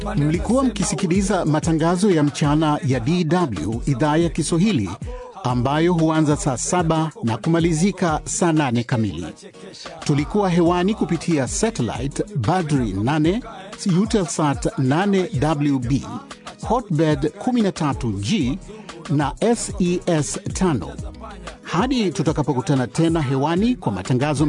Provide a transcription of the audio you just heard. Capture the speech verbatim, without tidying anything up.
Mlikuwa mkisikiliza matangazo ya mchana ya D W idhaa ya Kiswahili ambayo huanza saa saba na kumalizika saa nane kamili. Tulikuwa hewani kupitia satellite Badri nane, Eutelsat nane W B, Hotbird kumi na tatu G na S E S tano. Hadi tutakapokutana tena hewani kwa matangazo